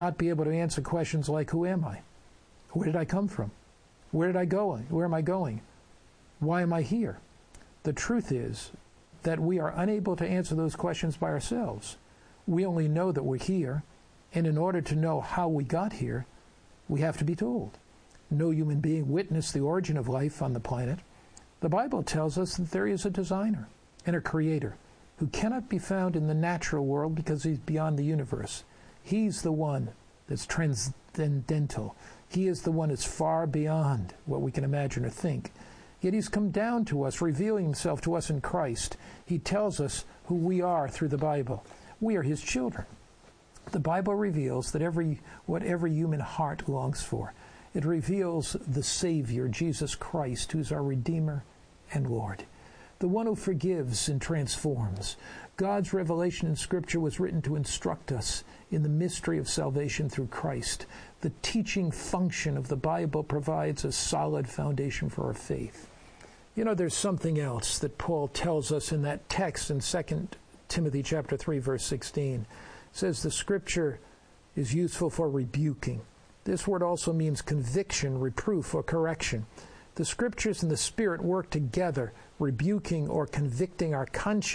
not be able to answer questions like, who am I? Where did I come from? Where did I go? Where am I going? Why am I here? The truth is that we are unable to answer those questions by ourselves. We only know that we're here, and in order to know how we got here, we have to be told. No human being witnessed the origin of life on the planet. The Bible tells us that there is a designer and a creator who cannot be found in the natural world because he's beyond the universe. He's the one that's transcendental. He is the one that's far beyond what we can imagine or think. Yet he's come down to us, revealing himself to us in Christ. He tells us who we are through the Bible. We are his children. The Bible reveals that what every human heart longs for. It reveals the Savior, Jesus Christ, who's our Redeemer and Lord, the one who forgives and transforms. God's revelation in Scripture was written to instruct us in the mystery of salvation through Christ. The teaching function of the Bible provides a solid foundation for our faith. You know, there's something else that Paul tells us in that text in 2 Timothy chapter 3, verse 16. It says the Scripture is useful for rebuking. This word also means conviction, reproof, or correction. The Scriptures and the Spirit work together, rebuking or convicting our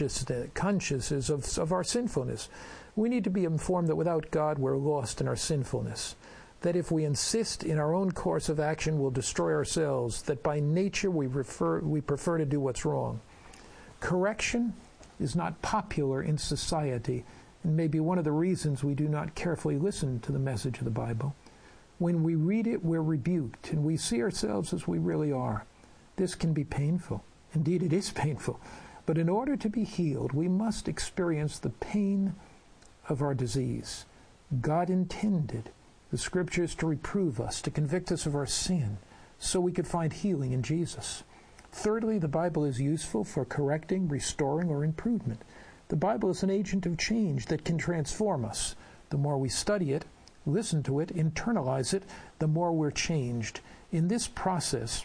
consciences of our sinfulness. We need to be informed that without God we're lost in our sinfulness, that if we insist in our own course of action we'll destroy ourselves, that by nature we prefer to do what's wrong. Correction is not popular in society, and may be one of the reasons we do not carefully listen to the message of the Bible. When we read it, we're rebuked, and we see ourselves as we really are. This can be painful. Indeed, it is painful. But in order to be healed, we must experience the pain of our disease. God intended the Scriptures to reprove us, to convict us of our sin, so we could find healing in Jesus. Thirdly, the Bible is useful for correcting, restoring, or improvement. The Bible is an agent of change that can transform us. The more we study it, listen to it, internalize it, the more we're changed. In this process,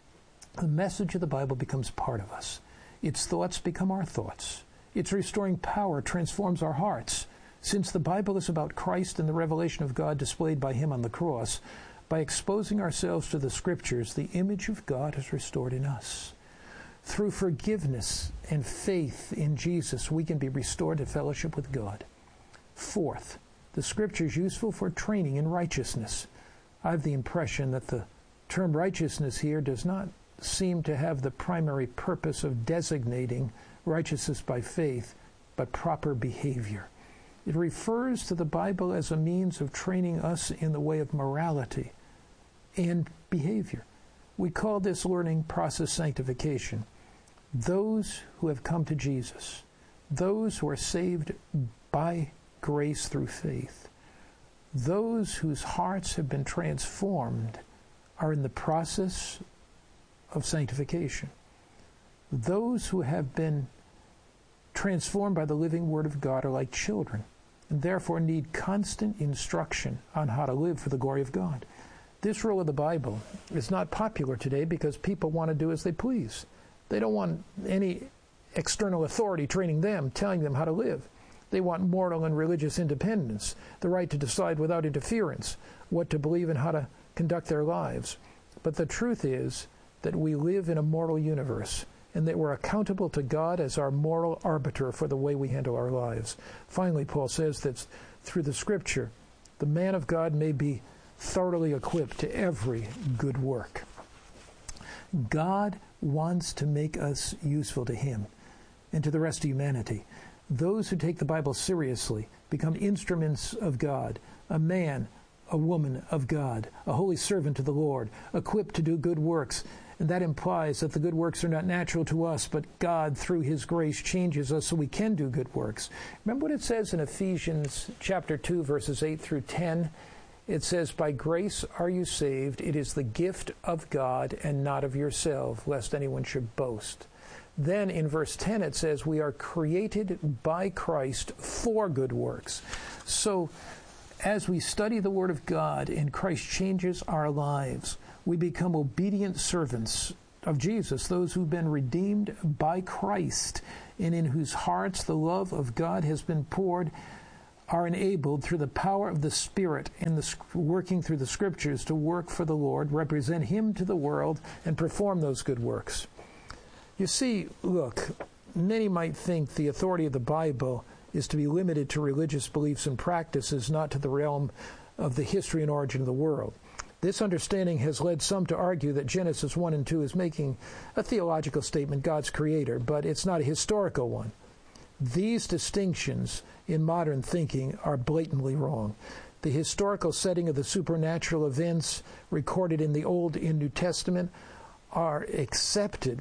the message of the Bible becomes part of us. Its thoughts become our thoughts. Its restoring power transforms our hearts. Since the Bible is about Christ and the revelation of God displayed by him on the cross, by exposing ourselves to the Scriptures, the image of God is restored in us. Through forgiveness and faith in Jesus, we can be restored to fellowship with God. Fourth, the Scripture is useful for training in righteousness. I have the impression that the term righteousness here does not seem to have the primary purpose of designating righteousness by faith, but proper behavior. It refers to the Bible as a means of training us in the way of morality and behavior. We call this learning process sanctification. Those who have come to Jesus, those who are saved by grace through faith, those whose hearts have been transformed are in the process of sanctification. Those who have been transformed by the living Word of God are like children, and therefore need constant instruction on how to live for the glory of God. This rule of the Bible is not popular today because people want to do as they please. They don't want any external authority training them, telling them how to live. They want moral and religious independence, the right to decide without interference what to believe and how to conduct their lives. But the truth is that we live in a moral universe, and that we're accountable to God as our moral arbiter for the way we handle our lives. Finally, Paul says that through the Scripture, the man of God may be thoroughly equipped to every good work. God wants to make us useful to him and to the rest of humanity. Those who take the Bible seriously become instruments of God, a man, a woman of God, a holy servant to the Lord, equipped to do good works. And that implies that the good works are not natural to us, but God, through his grace, changes us so we can do good works. Remember what it says in Ephesians chapter 2, verses 8 through 10? It says, "By grace are you saved. It is the gift of God and not of yourself, lest anyone should boast." Then in verse 10 it says, "We are created by Christ for good works." So as we study the Word of God and Christ changes our lives, we become obedient servants of Jesus, those who've been redeemed by Christ and in whose hearts the love of God has been poured. are enabled through the power of the Spirit and the working through the Scriptures to work for the Lord, represent Him to the world, and perform those good works. You see, look, many might think the authority of the Bible is to be limited to religious beliefs and practices, not to the realm of the history and origin of the world. This understanding has led some to argue that Genesis 1 and 2 is making a theological statement, God's creator, but it's not a historical one. These distinctions in modern thinking are blatantly wrong. The historical setting of the supernatural events recorded in the Old and New Testament are accepted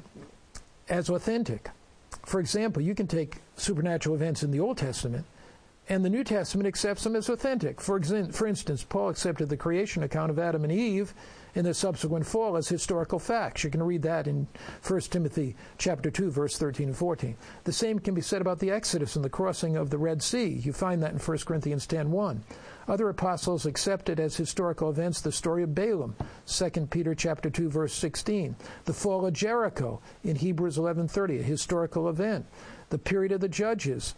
as authentic. For example, you can take supernatural events in the Old Testament, and the New Testament accepts them as authentic. For instance, Paul accepted the creation account of Adam and Eve and their subsequent fall as historical facts. You can read that in 1 Timothy chapter 2, verse 13 and 14. The same can be said about the Exodus and the crossing of the Red Sea. You find that in 1 Corinthians 10:1. Other apostles accepted as historical events the story of Balaam, 2 Peter chapter 2, verse 16. The fall of Jericho in Hebrews 11:30, a historical event. The period of the Judges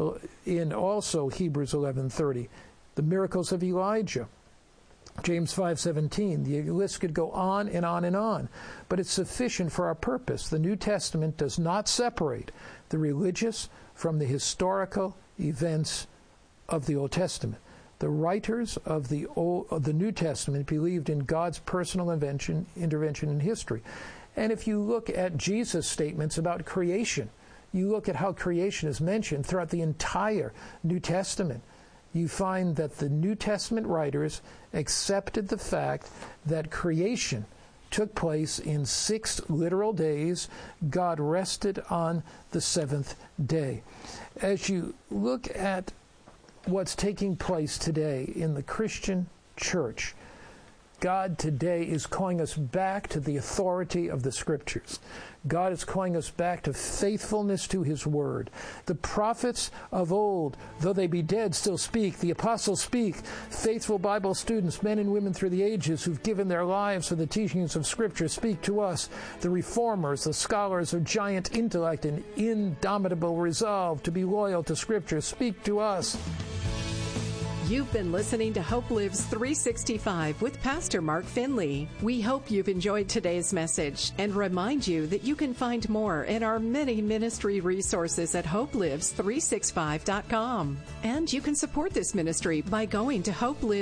in also Hebrews 11:30. The miracles of Elijah, James 5:17. The list could go on and on and on, but it's sufficient for our purpose. The New Testament does not separate the religious from the historical events of the Old Testament. The writers of the New Testament believed in God's personal intervention in history. And if you look at Jesus' statements about creation, you look at how creation is mentioned throughout the entire New Testament, you find that the New Testament writers accepted the fact that creation took place in 6 literal days. God rested on the 7th day. As you look at what's taking place today in the Christian church, God today is calling us back to the authority of the Scriptures. God is calling us back to faithfulness to His Word. The prophets of old, though they be dead, still speak. The apostles speak. Faithful Bible students, men and women through the ages who've given their lives for the teachings of Scripture, speak to us. The reformers, the scholars of giant intellect and indomitable resolve to be loyal to Scripture, speak to us. You've been listening to Hope Lives 365 with Pastor Mark Finley. We hope you've enjoyed today's message and remind you that you can find more in our many ministry resources at hopelives365.com. And you can support this ministry by going to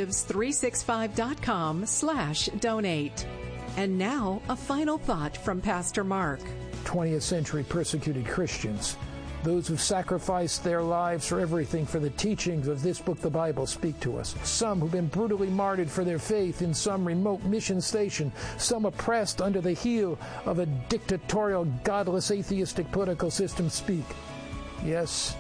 hopelives365.com/donate. And now, a final thought from Pastor Mark. 20th century persecuted Christians, those who've sacrificed their lives for everything for the teachings of this book, the Bible, speak to us. Some who've been brutally martyred for their faith in some remote mission station. Some oppressed under the heel of a dictatorial, godless, atheistic political system speak. Yes,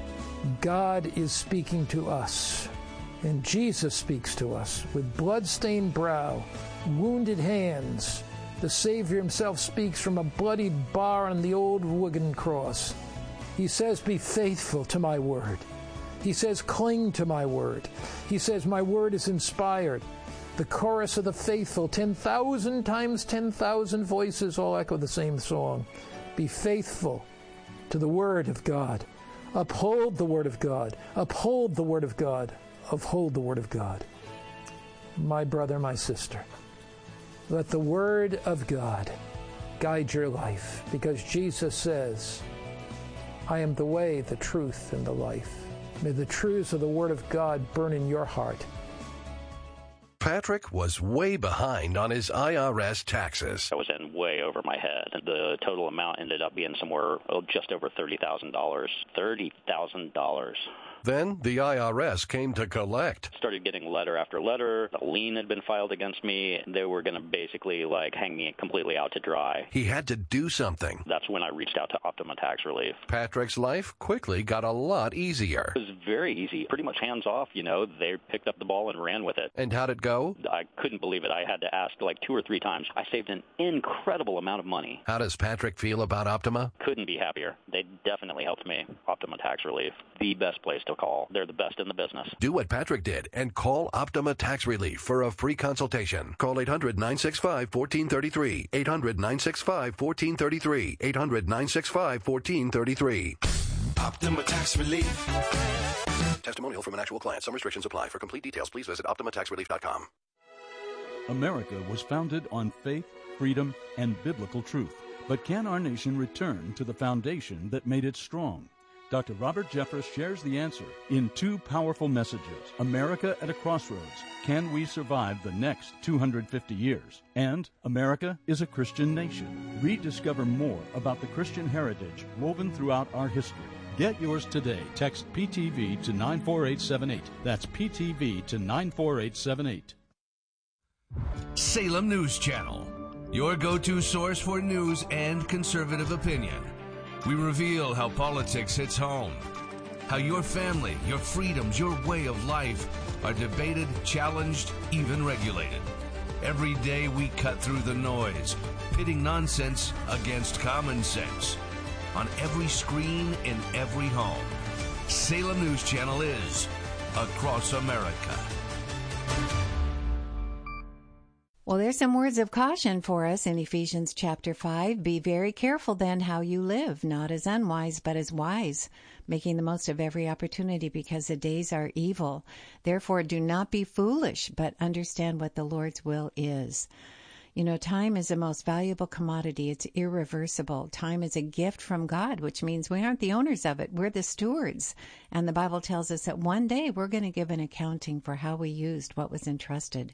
God is speaking to us. And Jesus speaks to us with blood-stained brow, wounded hands. The Savior Himself speaks from a bloodied bar on the old wooden cross. He says, be faithful to my word. He says, cling to my word. He says, my word is inspired. The chorus of the faithful, 10,000 times 10,000 voices all echo the same song. Be faithful to the word of God. Uphold the word of God. Uphold the word of God. Uphold the word of God. My brother, my sister, let the word of God guide your life, because Jesus says, I am the way, the truth, and the life. May the truths of the Word of God burn in your heart. Patrick was way behind on his IRS taxes. I was in way over my head. The total amount ended up being somewhere just over $30,000. $30,000. Then the IRS came to collect. Started getting letter after letter. A lien had been filed against me. They were going to basically hang me completely out to dry. He had to do something. That's when I reached out to Optima Tax Relief. Patrick's life quickly got a lot easier. It was very easy, pretty much hands off. They picked up the ball and ran with it. And how'd it go? I couldn't believe it. I had to ask 2 or 3 times. I saved an incredible amount of money. How does Patrick feel about Optima? Couldn't be happier. They definitely helped me. Optima Tax Relief, the best place to call. They're the best in the business. Do what Patrick did and call Optima Tax Relief for a free consultation. Call 800-965-1433. 800-965-1433. 800-965-1433. Optima Tax Relief. Testimonial from an actual client. Some restrictions apply. For complete details, please visit OptimaTaxRelief.com. America was founded on faith, freedom, and biblical truth. But can our nation return to the foundation that made it strong? Dr. Robert Jeffress shares the answer in two powerful messages. America at a Crossroads. Can we survive the next 250 years? And America is a Christian nation. Rediscover more about the Christian heritage woven throughout our history. Get yours today. Text PTV to 94878. That's PTV to 94878. Salem News Channel, your go-to source for news and conservative opinion. We reveal how politics hits home, how your family, your freedoms, your way of life are debated, challenged, even regulated. Every day we cut through the noise, pitting nonsense against common sense. On every screen, in every home, Salem News Channel is across America. Well, there's some words of caution for us in Ephesians chapter 5. Be very careful then how you live, not as unwise, but as wise, making the most of every opportunity because the days are evil. Therefore, do not be foolish, but understand what the Lord's will is. You know, time is the most valuable commodity. It's irreversible. Time is a gift from God, which means we aren't the owners of it. We're the stewards. And the Bible tells us that one day we're going to give an accounting for how we used what was entrusted.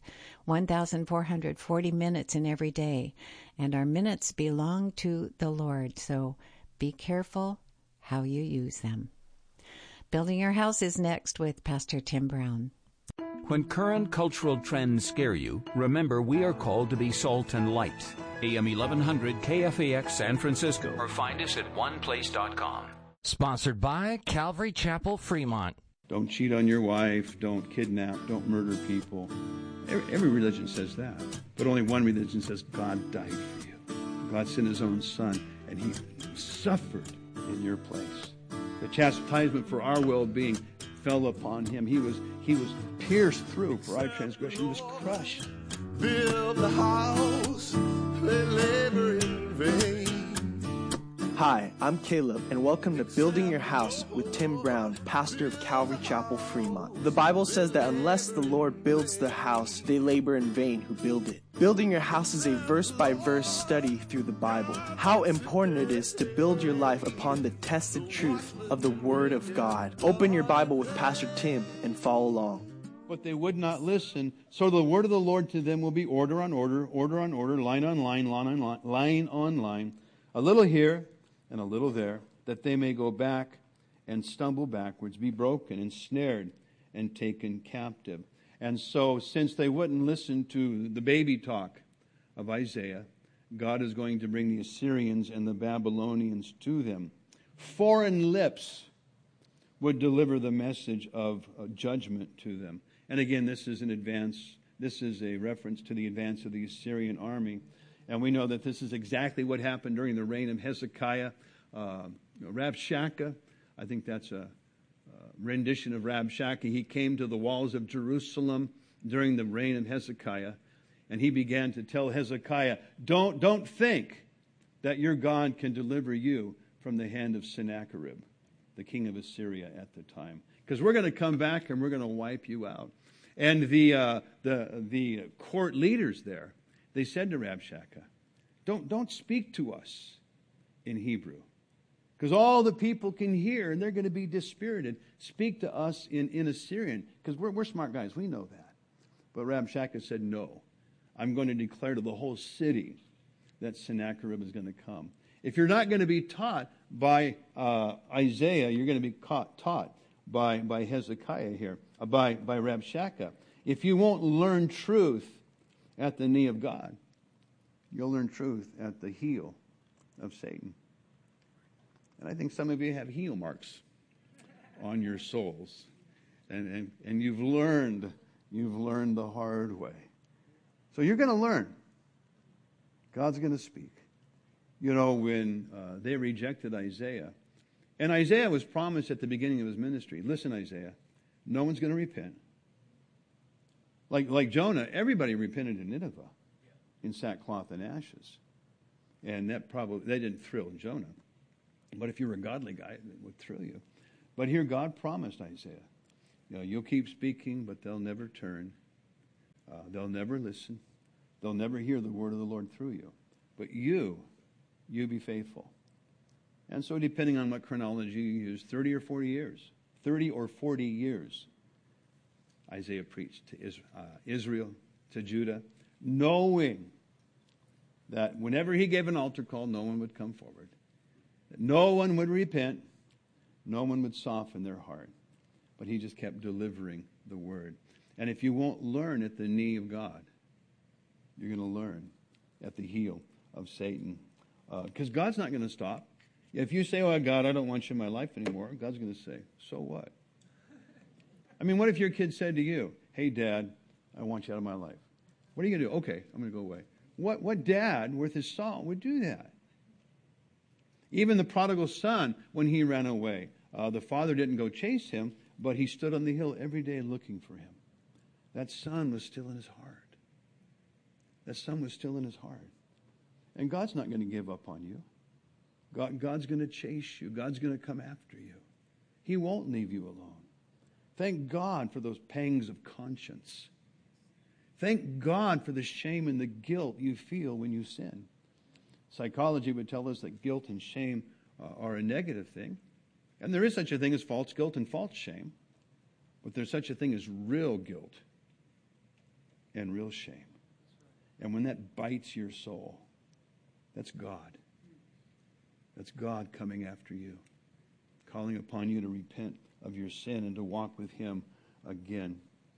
1,440 minutes in every day. And our minutes belong to the Lord. So be careful how you use them. Building Your House is next with Pastor Tim Brown. When current cultural trends scare you, remember we are called to be salt and light. AM 1100 KFAX San Francisco. Or find us at oneplace.com. Sponsored by Calvary Chapel, Fremont. Don't cheat on your wife, don't kidnap, don't murder people. Every religion says that. But only one religion says God died for you. God sent his own son, and he suffered in your place. The chastisement for our well-being fell upon him. He was pierced through for our transgression. He was crushed. Build the house, they labor in vain. Hi, I'm Caleb, and welcome to Building Your House with Tim Brown, pastor of Calvary Chapel, Fremont. The Bible says that unless the Lord builds the house, they labor in vain who build it. Building Your House is a verse-by-verse study through the Bible. How important it is to build your life upon the tested truth of the Word of God. Open your Bible with Pastor Tim and follow along. But they would not listen, so the word of the Lord to them will be order on order, order on order, line on line, line on line, a little here and a little there, that they may go back and stumble backwards, be broken, ensnared, and taken captive. And so, since they wouldn't listen to the baby talk of Isaiah, God is going to bring the Assyrians and the Babylonians to them. Foreign lips would deliver the message of judgment to them. And again, this is a reference to the advance of the Assyrian army. And we know that this is exactly what happened during the reign of Hezekiah. Rabshakeh, I think that's a rendition of Rabshakeh. He came to the walls of Jerusalem during the reign of Hezekiah, and he began to tell Hezekiah, don't think that your God can deliver you from the hand of Sennacherib, the king of Assyria at the time, because we're going to come back and we're going to wipe you out. And the court leaders there, they said to Rabshakeh, don't speak to us in Hebrew, because all the people can hear and they're going to be dispirited. Speak to us in Assyrian, because we're smart guys. We know that. But Rabshakeh said, no, I'm going to declare to the whole city that Sennacherib is going to come. If you're not going to be taught by Isaiah, you're going to be taught by Hezekiah here, by Rabshakeh. If you won't learn truth at the knee of God, you'll learn truth at the heel of Satan. And I think some of you have heel marks on your souls. And you've learned the hard way. So you're going to learn. God's going to speak. You know, when they rejected Isaiah, and Isaiah was promised at the beginning of his ministry, listen, Isaiah, no one's going to repent. Like Jonah, everybody repented in Nineveh in sackcloth and ashes. And that didn't thrill Jonah. But if you're a godly guy, it would thrill you. But here God promised Isaiah, you'll keep speaking, but they'll never turn. They'll never listen. They'll never hear the word of the Lord through you. But you be faithful. And so depending on what chronology you use, 30 or 40 years, Isaiah preached to Israel, to Judah, knowing that whenever he gave an altar call, no one would come forward. That no one would repent. No one would soften their heart. But he just kept delivering the word. And if you won't learn at the knee of God, you're going to learn at the heel of Satan. Because God's not going to stop. If you say, oh, God, I don't want you in my life anymore, God's going to say, so what? I mean, what if your kid said to you, hey, Dad, I want you out of my life? What are you going to do? Okay, I'm going to go away. What dad worth his salt would do that? Even the prodigal son, when he ran away, the father didn't go chase him, but he stood on the hill every day looking for him. That son was still in his heart. That son was still in his heart. And God's not going to give up on you. God's going to chase you. God's going to come after you. He won't leave you alone. Thank God for those pangs of conscience. Thank God for the shame and the guilt you feel when you sin. Psychology would tell us that guilt and shame are a negative thing. And there is such a thing as false guilt and false shame. But there's such a thing as real guilt and real shame. And when that bites your soul, that's God. That's God coming after you, calling upon you to repent of your sin and to walk with Him again.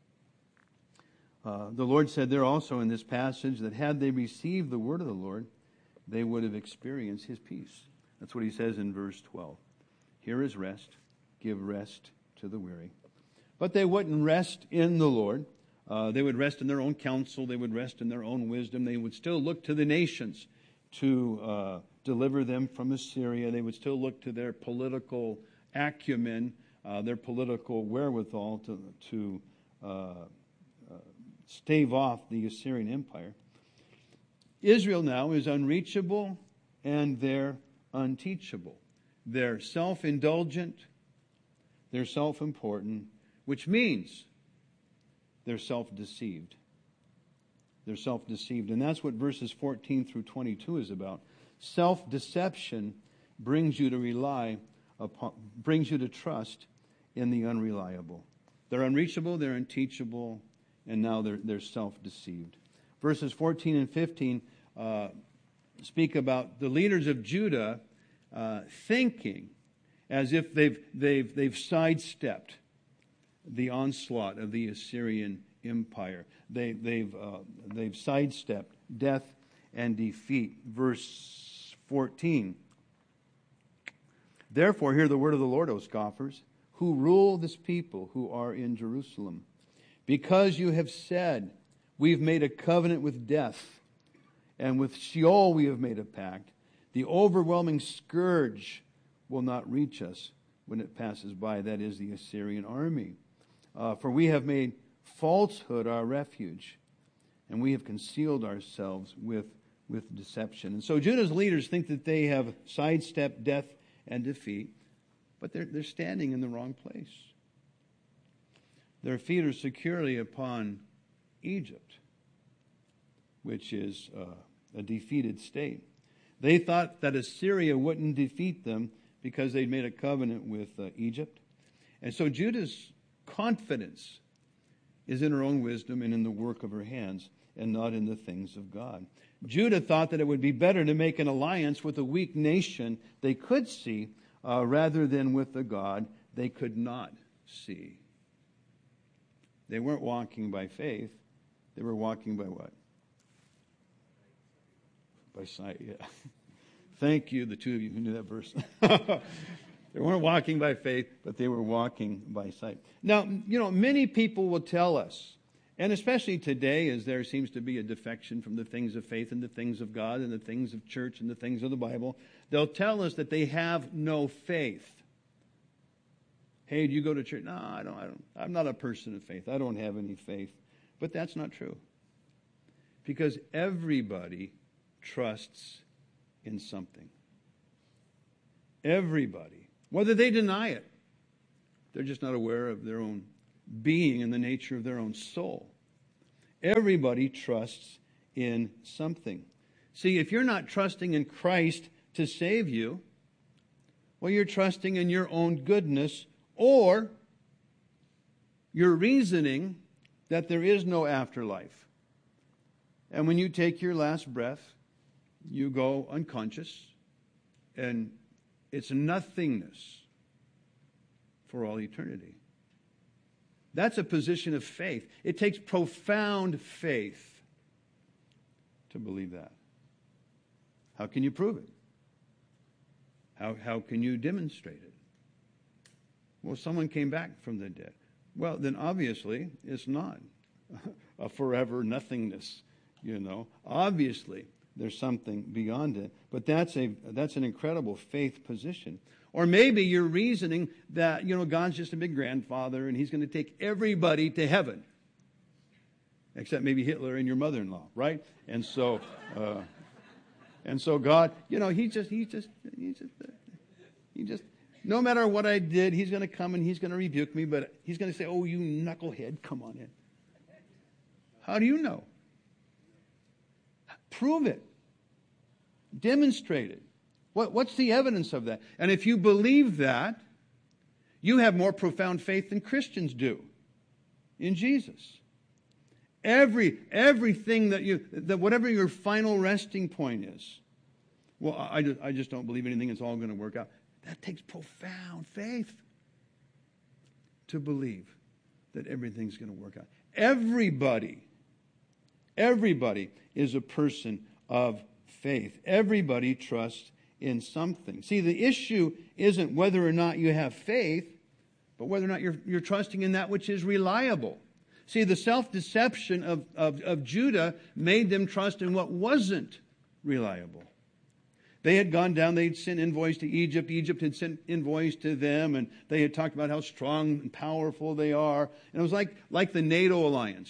The Lord said there also in this passage that had they received the word of the Lord, they would have experienced His peace. That's what He says in verse 12. Here is rest. Give rest to the weary. But they wouldn't rest in the Lord. They would rest in their own counsel. They would rest in their own wisdom. They would still look to the nations to deliver them from Assyria. They would still look to their political acumen, their political wherewithal to stave off the Assyrian Empire. Israel now is unreachable and they're unteachable. They're self-indulgent, they're self-important, which means they're self-deceived. They're self-deceived. And that's what verses 14 through 22 is about. Self-deception brings you to trust in the unreliable. They're unreachable, they're unteachable, and now they're self-deceived. Verses 14 and 15 speak about the leaders of Judah thinking as if they've sidestepped the onslaught of the Assyrian Empire. They've sidestepped death and defeat. Verse 14. Therefore, hear the word of the Lord, O scoffers, who rule this people who are in Jerusalem. Because you have said, we've made a covenant with death, and with Sheol we have made a pact. The overwhelming scourge will not reach us when it passes by, that is the Assyrian army. For we have made falsehood our refuge, and we have concealed ourselves with deception. And so Judah's leaders think that they have sidestepped death and defeat, but they're standing in the wrong place. Their feet are securely upon Egypt, which is a defeated state. They thought that Assyria wouldn't defeat them because they'd made a covenant with Egypt. And so Judah's confidence is in her own wisdom and in the work of her hands and not in the things of God. Judah thought that it would be better to make an alliance with a weak nation they could see rather than with the God they could not see. They weren't walking by faith. They were walking by what? By sight, yeah. Thank you, the two of you who knew that verse. They weren't walking by faith, but they were walking by sight. Now, many people will tell us, and especially today as there seems to be a defection from the things of faith and the things of God and the things of church and the things of the Bible, they'll tell us that they have no faith. Hey, do you go to church? No, I don't. I'm not a person of faith. I don't have any faith. But that's not true. Because everybody trusts in something. Everybody. Whether they deny it, they're just not aware of their own being and the nature of their own soul. Everybody trusts in something. See, if you're not trusting in Christ to save you, well, you're trusting in your own goodness, or you're reasoning that there is no afterlife. And when you take your last breath, you go unconscious, and it's nothingness for all eternity. That's a position of faith. It takes profound faith to believe that. How can you prove it? How can you demonstrate it? Well, someone came back from the dead. Well, then obviously it's not a forever nothingness, Obviously there's something beyond it. But that's an incredible faith position. Or maybe you're reasoning that, God's just a big grandfather and he's going to take everybody to heaven. Except maybe Hitler and your mother-in-law, right? And so God, he just, no matter what I did, he's going to come and he's going to rebuke me, but he's going to say, oh, you knucklehead, come on in. How do you know? Prove it. Demonstrate it. What's the evidence of that? And if you believe that, you have more profound faith than Christians do in Jesus. Everything that whatever your final resting point is, well, I just don't believe anything. It's all going to work out. That takes profound faith to believe that everything's going to work out. Everybody is a person of faith. Everybody trusts in something. See, the issue isn't whether or not you have faith, but whether or not you're trusting in that which is reliable. See, the self-deception of Judah made them trust in what wasn't reliable. They had gone down, they'd sent envoys to Egypt. Egypt had sent envoys to them, and they had talked about how strong and powerful they are. And it was like the NATO alliance,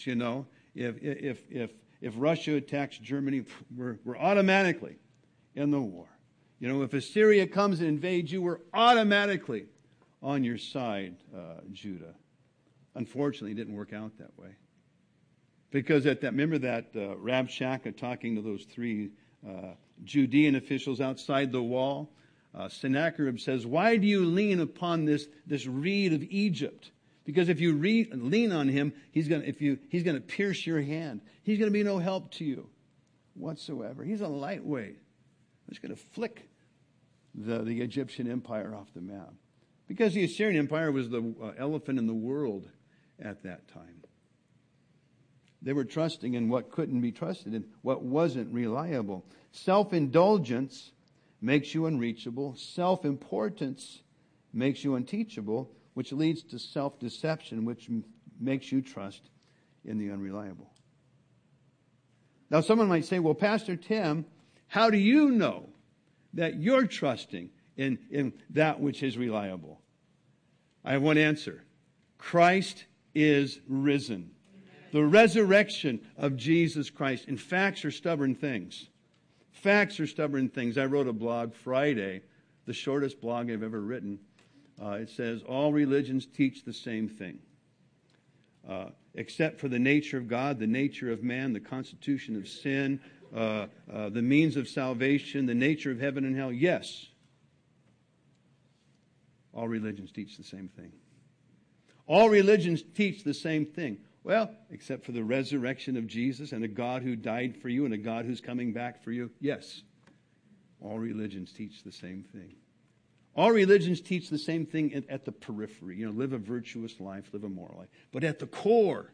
If Russia attacks Germany, we're automatically in the war. If Assyria comes and invades you, we're automatically on your side, Judah. Unfortunately, it didn't work out that way. Because remember that Rabshakeh talking to those three Judean officials outside the wall? Sennacherib says, why do you lean upon this reed of Egypt? Because if you lean on him, he's going to pierce your hand. He's going to be no help to you whatsoever. He's a lightweight. He's going to flick the Egyptian empire off the map. Because the Assyrian Empire was the elephant in the world at that time. They were trusting in what couldn't be trusted in, what wasn't reliable. Self-indulgence makes you unreachable. Self-importance makes you unteachable, which leads to self-deception, which makes you trust in the unreliable. Now, someone might say, well, Pastor Tim, how do you know that you're trusting in that which is reliable? I have one answer. Christ is risen. The resurrection of Jesus Christ. And facts are stubborn things. Facts are stubborn things. I wrote a blog Friday, the shortest blog I've ever written. It says, all religions teach the same thing. Except for the nature of God, the nature of man, the constitution of sin, the means of salvation, the nature of heaven and hell. Yes, all religions teach the same thing. All religions teach the same thing. Well, except for the resurrection of Jesus and a God who died for you and a God who's coming back for you. Yes, all religions teach the same thing. All religions teach the same thing at the periphery. Live a virtuous life, live a moral life. But at the core,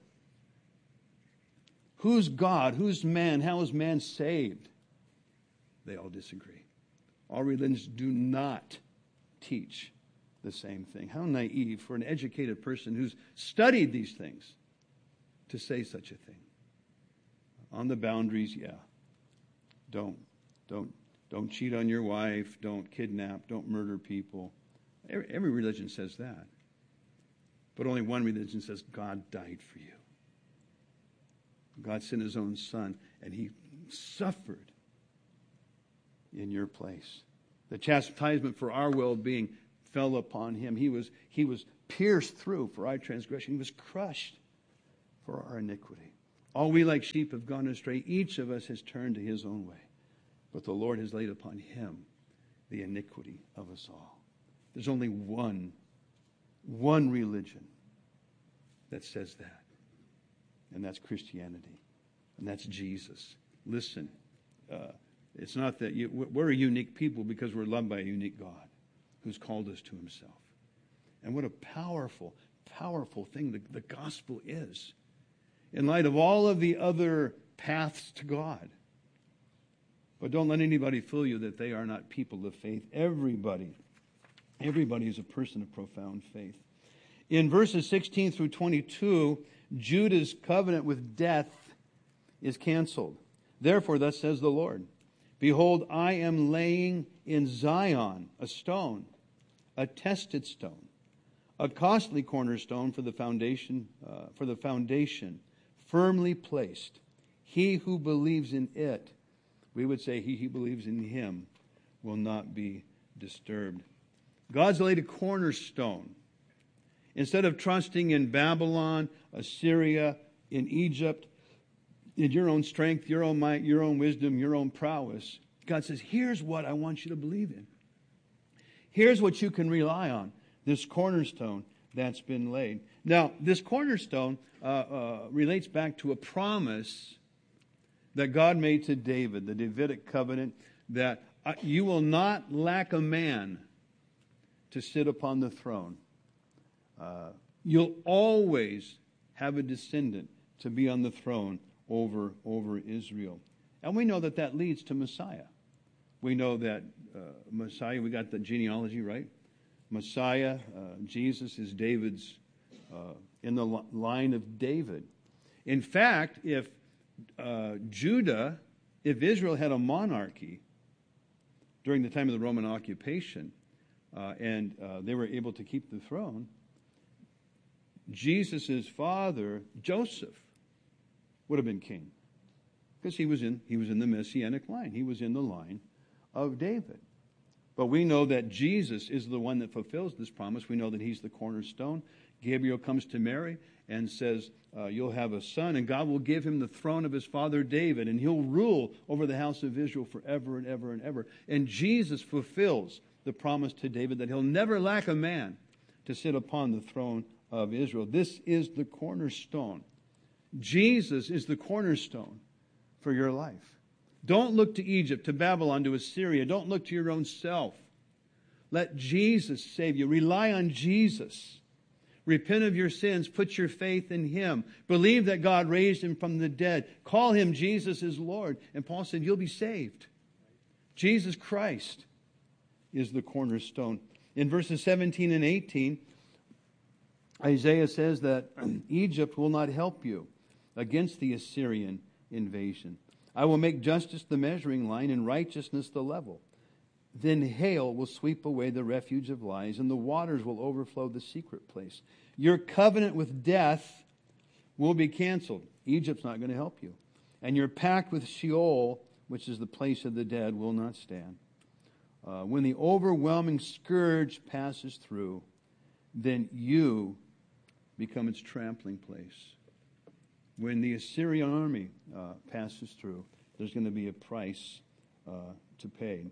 who's God? Who's man? How is man saved? They all disagree. All religions do not teach the same thing. How naive for an educated person who's studied these things to say such a thing. On the boundaries, yeah. Don't cheat on your wife. Don't kidnap. Don't murder people. Every religion says that. But only one religion says God died for you. God sent his own son, and he suffered in your place. The chastisement for our well-being fell upon him. He was pierced through for our transgression. He was crushed for our iniquity. All we like sheep have gone astray. Each of us has turned to his own way. But the Lord has laid upon him the iniquity of us all. There's only one religion that says that. And that's Christianity. And that's Jesus. Listen, it's not that we're a unique people because we're loved by a unique God who's called us to himself. And what a powerful, powerful thing the gospel is in light of all of the other paths to God. But don't let anybody fool you that they are not people of faith. Everybody is a person of profound faith. In verses 16 through 22, Judah's covenant with death is canceled. Therefore, thus says the Lord, behold, I am laying in Zion a stone, a tested stone, a costly cornerstone for the foundation, firmly placed. He who believes in it, we would say he who believes in him, will not be disturbed. God's laid a cornerstone. Instead of trusting in Babylon, Assyria, in Egypt, in your own strength, your own might, your own wisdom, your own prowess, God says, here's what I want you to believe in. Here's what you can rely on, this cornerstone that's been laid. Now, this cornerstone relates back to a promise that God made to David, the Davidic covenant, that you will not lack a man to sit upon the throne. You'll always have a descendant to be on the throne over Israel. And we know that leads to Messiah. We know that Messiah, we got the genealogy, right? Messiah, Jesus is David's, in the line of David. In fact, if Israel had a monarchy during the time of the Roman occupation, and they were able to keep the throne, Jesus' father, Joseph, would have been king. Because he was in the Messianic line. He was in the line of David. But we know that Jesus is the one that fulfills this promise. We know that he's the cornerstone. Gabriel comes to Mary and says, you'll have a son, and God will give him the throne of his father David, and he'll rule over the house of Israel forever and ever and ever. And Jesus fulfills the promise to David that he'll never lack a man to sit upon the throne of Israel. This is the cornerstone. Jesus is the cornerstone for your life. Don't look to Egypt, to Babylon, to Assyria. Don't look to your own self. Let Jesus save you. Rely on Jesus. Repent of your sins. Put your faith in him. Believe that God raised him from the dead. Call him Jesus as Lord. And Paul said, you'll be saved. Jesus Christ is the cornerstone. In verses 17 and 18, Isaiah says that Egypt will not help you against the Assyrian invasion. I will make justice the measuring line and righteousness the level. Then hail will sweep away the refuge of lies, and the waters will overflow the secret place. Your covenant with death will be canceled. Egypt's not going to help you. And your pact with Sheol, which is the place of the dead, will not stand. When the overwhelming scourge passes through, then you become its trampling place. When the Assyrian army passes through, there's going to be a price to pay.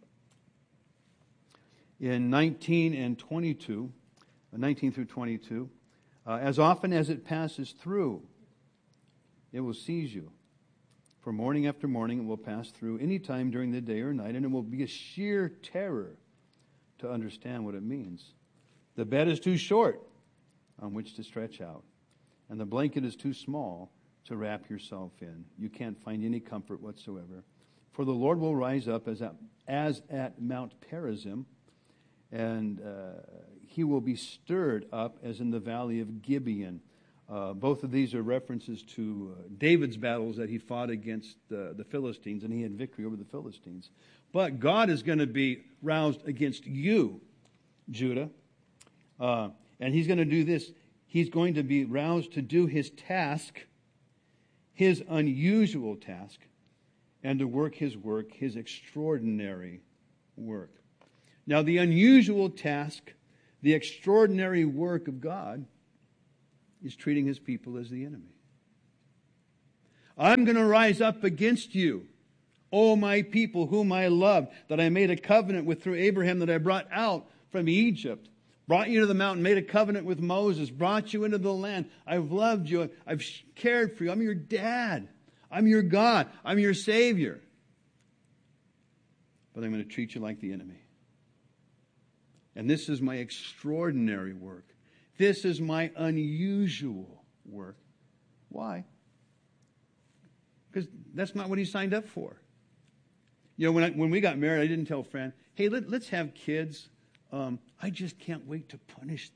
In 19 through 22, as often as it passes through, it will seize you. For morning after morning, it will pass through any time during the day or night, and it will be a sheer terror to understand what it means. The bed is too short on which to stretch out, and the blanket is too small to wrap yourself in. You can't find any comfort whatsoever. For the Lord will rise up as at Mount Perazim, and he will be stirred up as in the valley of Gibeon. Both of these are references to David's battles that he fought against the Philistines, and he had victory over the Philistines. But God is going to be roused against you, Judah, and he's going to do this. He's going to be roused to do his task, his unusual task, and to work his extraordinary work. Now, the unusual task, the extraordinary work of God is treating his people as the enemy. I'm going to rise up against you, O my people whom I love, that I made a covenant with through Abraham, that I brought out from Egypt, brought you to the mountain, made a covenant with Moses, brought you into the land. I've loved you. I've cared for you. I'm your dad. I'm your God. I'm your Savior. But I'm going to treat you like the enemy. And this is my extraordinary work. This is my unusual work. Why? Because that's not what he signed up for. You know, when we got married, I didn't tell Fran, hey, let's have kids. I just can't wait to punish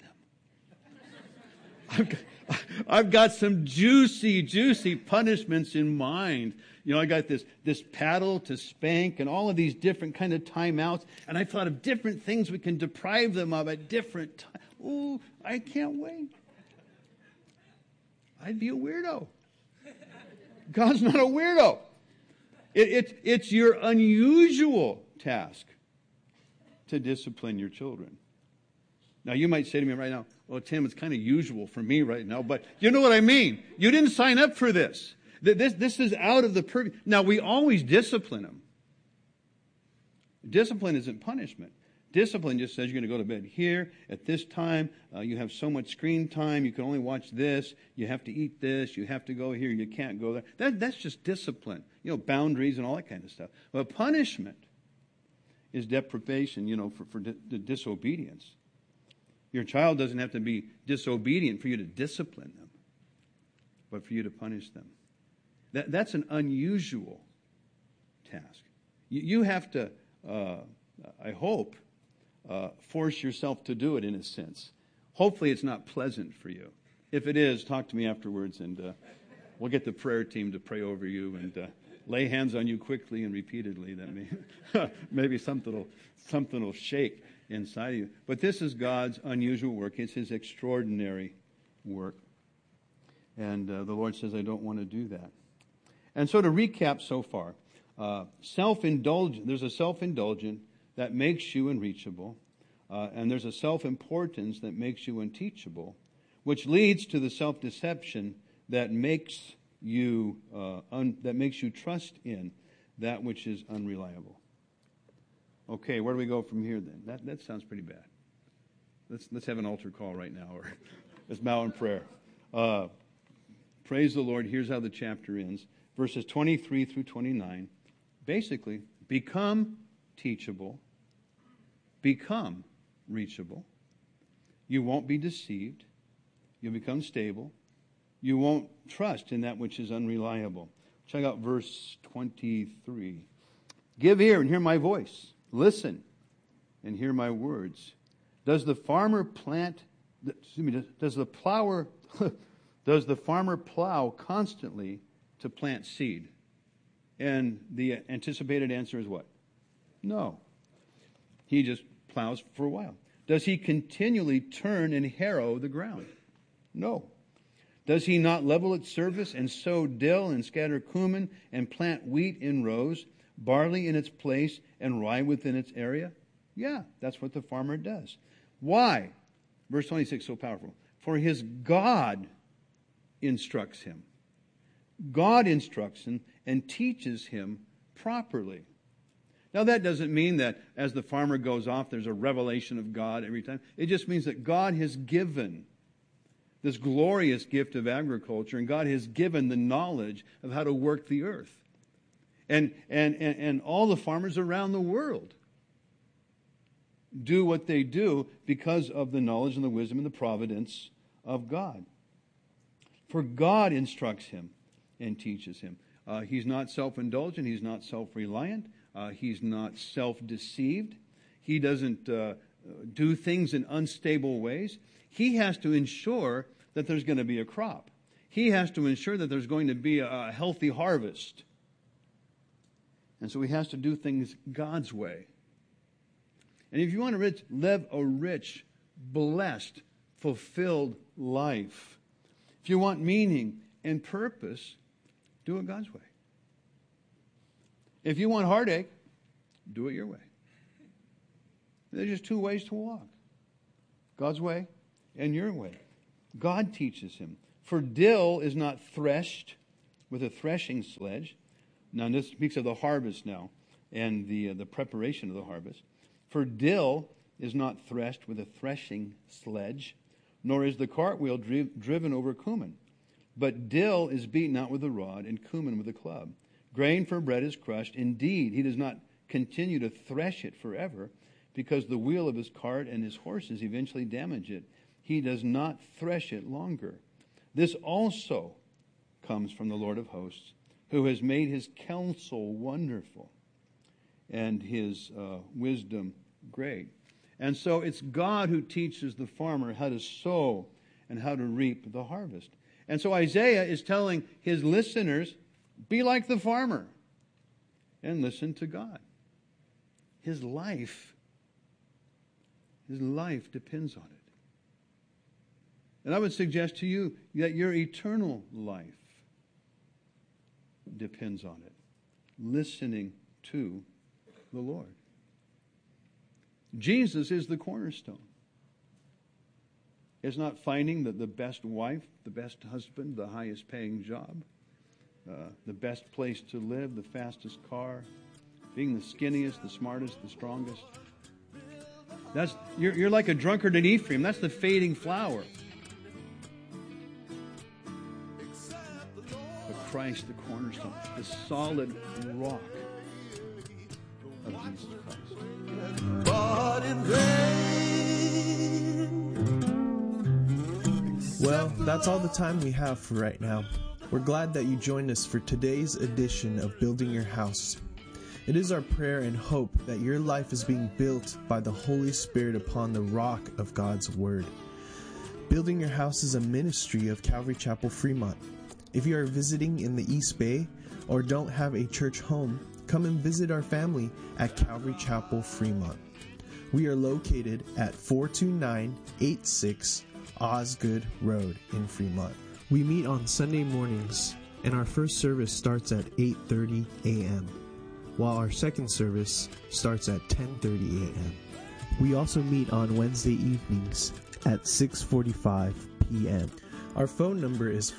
them. I've got some juicy punishments in mind. You know, I got this paddle to spank and all of these different kind of timeouts. And I thought of different things we can deprive them of at different times. Ooh, I can't wait. I'd be a weirdo. God's not a weirdo. It's your unusual task to discipline your children. Now, you might say to me right now, well, Tim, it's kind of usual for me right now, but you know what I mean. You didn't sign up for this. This is out of the purview. Now, we always discipline them. Discipline isn't punishment. Discipline just says you're going to go to bed here at this time. You have so much screen time. You can only watch this. You have to eat this. You have to go here. You can't go there. That's just discipline. You know, boundaries and all that kind of stuff. But punishment is deprivation, you know, for disobedience. Your child doesn't have to be disobedient for you to discipline them, but for you to punish them. That's an unusual task. You have to, I hope, force yourself to do it in a sense. Hopefully it's not pleasant for you. If it is, talk to me afterwards, and we'll get the prayer team to pray over you and lay hands on you quickly and repeatedly. That maybe something will shake inside of you. But this is God's unusual work. It's his extraordinary work. And the Lord says, I don't want to do that. And so to recap so far, self-indulgent. There's a self-indulgent that makes you unreachable, and there's a self-importance that makes you unteachable, which leads to the self-deception that makes you trust in that which is unreliable. Okay, where do we go from here then? That sounds pretty bad. Let's have an altar call right now, or let's bow in prayer. Praise the Lord. Here's how the chapter ends. Verses 23 through 29. Basically, become teachable, become reachable. You won't be deceived. You'll become stable. You won't trust in that which is unreliable. Check out verse 23. Give ear and hear my voice. Listen and hear my words. Does the farmer plow constantly to plant seed? And the anticipated answer is what? No. He just plows for a while. Does he continually turn and harrow the ground? No. Does he not level its surface and sow dill and scatter cumin and plant wheat in rows, barley in its place and rye within its area? Yeah, that's what the farmer does. Why? Verse 26, so powerful. For his God instructs him. God instructs him and teaches him properly. Now, that doesn't mean that as the farmer goes off, there's a revelation of God every time. It just means that God has given this glorious gift of agriculture, and God has given the knowledge of how to work the earth. And all the farmers around the world do what they do because of the knowledge and the wisdom and the providence of God. For God instructs him and teaches him. He's not self-indulgent. He's not self-reliant. He's not self-deceived. He doesn't do things in unstable ways. He has to ensure that there's going to be a crop. He has to ensure that there's going to be a healthy harvest. And so he has to do things God's way. And if you want to live a rich, blessed, fulfilled life, if you want meaning and purpose, do it God's way. If you want heartache, do it your way. There's just two ways to walk. God's way and your way. God teaches him. For dill is not threshed with a threshing sledge. Now this speaks of the harvest now and the preparation of the harvest. For dill is not threshed with a threshing sledge, nor is the cartwheel driven over cumin. But dill is beaten out with a rod, and cumin with a club. Grain for bread is crushed. Indeed, he does not continue to thresh it forever, because the wheel of his cart and his horses eventually damage it. He does not thresh it longer. This also comes from the Lord of hosts, who has made his counsel wonderful and his wisdom great. And so it's God who teaches the farmer how to sow and how to reap the harvest. And so Isaiah is telling his listeners, be like the farmer and listen to God. His life depends on it. And I would suggest to you that your eternal life depends on it. Listening to the Lord. Jesus is the cornerstone. It's not finding the best wife, the best husband, the highest paying job, the best place to live, the fastest car, being the skinniest, the smartest, the strongest. You're like a drunkard in Ephraim. That's the fading flower. But Christ, the cornerstone, the solid rock of Jesus Christ. But in vain. Well, that's all the time we have for right now. We're glad that you joined us for today's edition of Building Your House. It is our prayer and hope that your life is being built by the Holy Spirit upon the rock of God's Word. Building Your House is a ministry of Calvary Chapel Fremont. If you are visiting in the East Bay or don't have a church home, come and visit our family at Calvary Chapel Fremont. We are located at 42986 Osgood Road in Fremont. We meet on Sunday mornings, and our first service starts at 8:30 a.m., while our second service starts at 10:30 a.m. We also meet on Wednesday evenings at 6:45 p.m. Our phone number is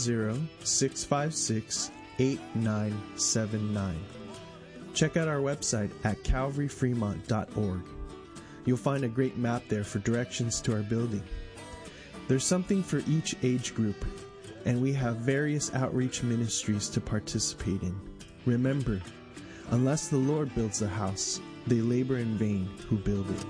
510-656-8979. Check out our website at calvaryfremont.org. You'll find a great map there for directions to our building. There's something for each age group, and we have various outreach ministries to participate in. Remember, unless the Lord builds the house, they labor in vain who build it.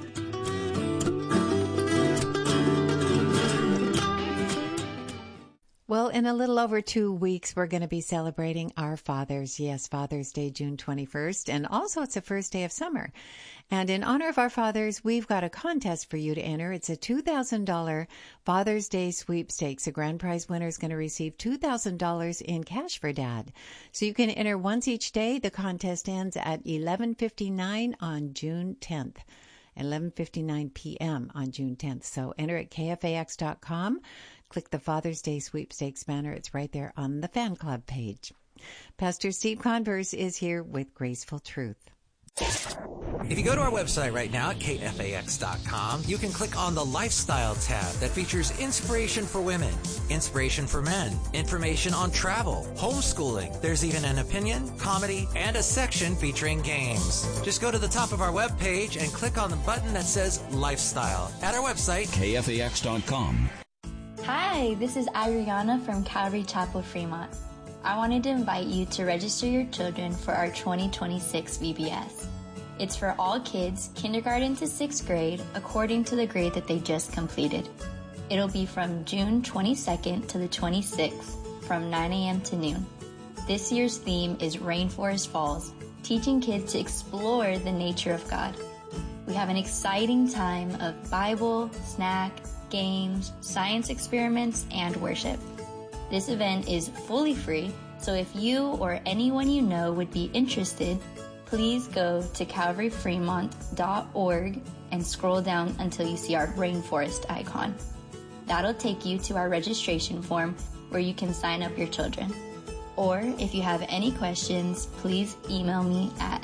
Well, in a little over 2 weeks, we're going to be celebrating our fathers. Yes, Father's Day, June 21st. And also, it's the first day of summer. And in honor of our fathers, we've got a contest for you to enter. It's a $2,000 Father's Day sweepstakes. The grand prize winner is going to receive $2,000 in cash for Dad. So you can enter once each day. The contest ends at 11:59 on June 10th. 11:59 p.m. on June 10th. So enter at kfax.com. Click the Father's Day sweepstakes banner. It's right there on the fan club page. Pastor Steve Converse is here with Graceful Truth. If you go to our website right now at kfax.com, you can click on the Lifestyle tab that features inspiration for women, inspiration for men, information on travel, homeschooling. There's even an opinion, comedy, and a section featuring games. Just go to the top of our webpage and click on the button that says Lifestyle at our website, kfax.com. Hi, this is Ariana from Calvary Chapel Fremont. I wanted to invite you to register your children for our 2026 VBS. It's for all kids, kindergarten to 6th grade, according to the grade that they just completed. It'll be from June 22nd to the 26th, from 9 a.m. to noon. This year's theme is Rainforest Falls, teaching kids to explore the nature of God. We have an exciting time of Bible, snack, games, science experiments, and worship. This event is fully free, so if you or anyone you know would be interested, please go to calvaryfremont.org and scroll down until you see our rainforest icon. That'll take you to our registration form where you can sign up your children. Or if you have any questions, please email me at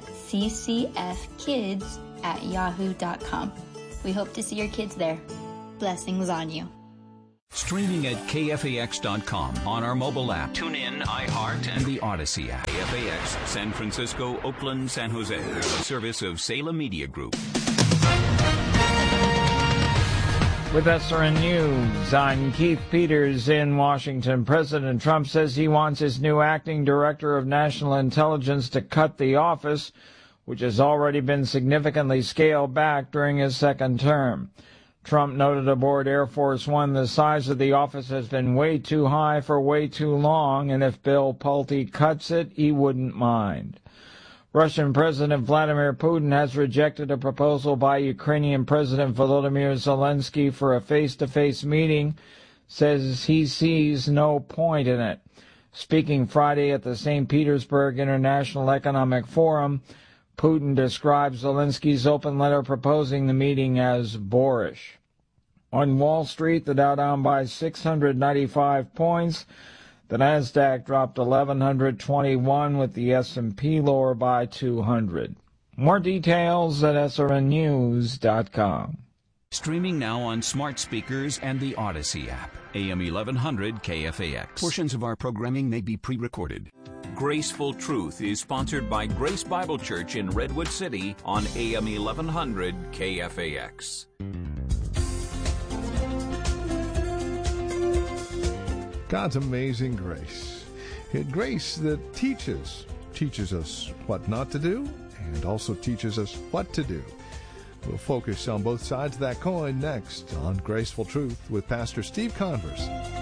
ccfkids@yahoo.com. We hope to see your kids there. Blessings on you. Streaming at KFAX.com on our mobile app, TuneIn, iHeart, and the Odyssey app. KFAX, San Francisco, Oakland, San Jose. A service of Salem Media Group. With SRN News, I'm Keith Peters in Washington. President Trump says he wants his new acting director of national intelligence to cut the office, which has already been significantly scaled back during his second term. Trump noted aboard Air Force One the size of the office has been way too high for way too long, and if Bill Pulte cuts it, he wouldn't mind. Russian President Vladimir Putin has rejected a proposal by Ukrainian President Volodymyr Zelensky for a face-to-face meeting, says he sees no point in it. Speaking Friday at the St. Petersburg International Economic Forum, Putin describes Zelensky's open letter proposing the meeting as boorish. On Wall Street, the Dow down by 695 points. The Nasdaq dropped 1,121 with the S&P lower by 200. More details at srnnews.com. Streaming now on smart speakers and the Odyssey app. AM 1100 KFAX. Portions of our programming may be pre-recorded. Graceful Truth is sponsored by Grace Bible Church in Redwood City on AM 1100 KFAX. God's amazing grace. Grace that teaches us what not to do and also teaches us what to do. We'll focus on both sides of that coin next on Graceful Truth with Pastor Steve Converse.